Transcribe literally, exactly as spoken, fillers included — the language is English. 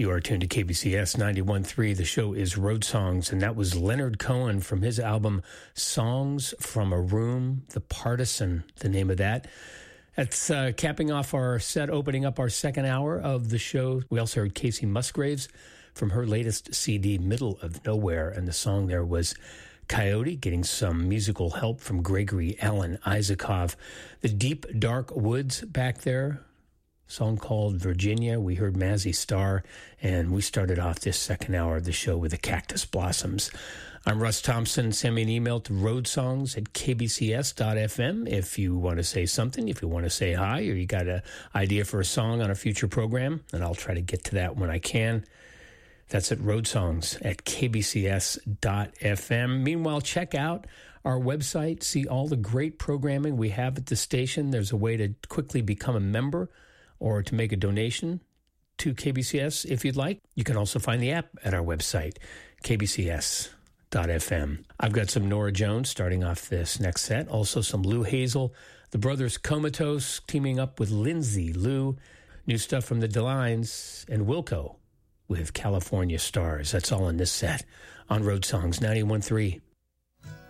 You are tuned to K B C S ninety-one point three. The show is Road Songs, and that was Leonard Cohen from his album Songs from a Room, The Partisan, the name of that. That's uh, capping off our set, opening up our second hour of the show. We also heard Casey Musgraves from her latest C D, Middle of Nowhere, and the song there was Coyote, getting some musical help from Gregory Alan Isakov. The Deep Dark Woods back there, song called Virginia. We heard Mazzy Star, and we started off this second hour of the show with the Cactus Blossoms. I'm Russ Thompson. Send me an email to roadsongs at k b c s dot f m if you want to say something, if you want to say hi, or you got an idea for a song on a future program, and I'll try to get to that when I can. That's at roadsongs at k b c s dot f m. Meanwhile, check out our website, see all the great programming we have at the station. There's a way to quickly become a member or to make a donation to K B C S if you'd like. You can also find the app at our website, k b c s dot f m. I've got some Nora Jones starting off this next set. Also some Lou Hazel, the Brothers Comatose teaming up with Lindsay Lou. New stuff from the Delines and Wilco with California Stars. That's all in this set on Road Songs ninety-one point three.